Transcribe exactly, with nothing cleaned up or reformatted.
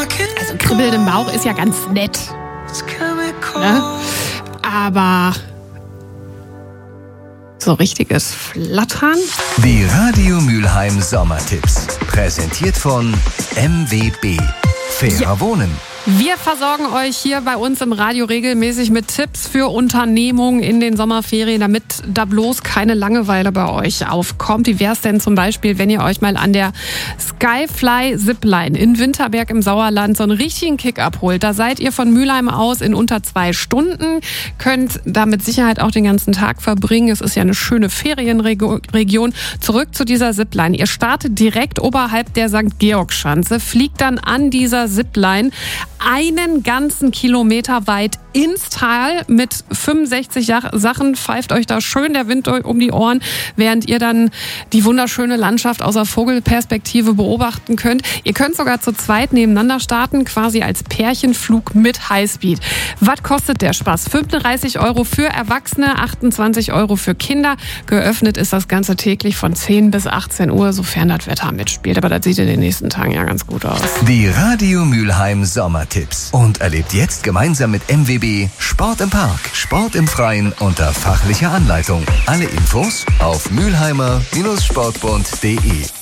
Also Kribbeln im Bauch ist ja ganz nett. Ne? Aber so richtiges Flattern. Die Radio Mülheim Sommertipps. Präsentiert von M W B. Fairer ja. Wohnen. Wir versorgen euch hier bei uns im Radio regelmäßig mit Tipps für Unternehmungen in den Sommerferien, damit da bloß keine Langeweile bei euch aufkommt. Wie wäre es denn zum Beispiel, wenn ihr euch mal an der Skyfly Zipline in Winterberg im Sauerland so einen richtigen Kick abholt? Da seid ihr von Mülheim aus in unter zwei Stunden, könnt da mit Sicherheit auch den ganzen Tag verbringen. Es ist ja eine schöne Ferienregion. Zurück zu dieser Zipline. Ihr startet direkt oberhalb der Sankt Georg-Schanze, fliegt dann an dieser Zipline einen ganzen Kilometer weit ins Tal mit fünfundsechzig Sachen, pfeift euch da schön der Wind um die Ohren, während ihr dann die wunderschöne Landschaft aus der Vogelperspektive beobachten könnt. Ihr könnt sogar zu zweit nebeneinander starten, quasi als Pärchenflug mit Highspeed. Was kostet der Spaß? fünfunddreißig Euro für Erwachsene, achtundzwanzig Euro für Kinder. Geöffnet ist das Ganze täglich von zehn bis achtzehn Uhr, sofern das Wetter mitspielt. Aber das sieht in den nächsten Tagen ja ganz gut aus. Die Radio Mülheim Sommertipps. Und erlebt jetzt gemeinsam mit M W B Sport im Park, Sport im Freien unter fachlicher Anleitung. Alle Infos auf mülheimer Bindestrich sportbund punkt de.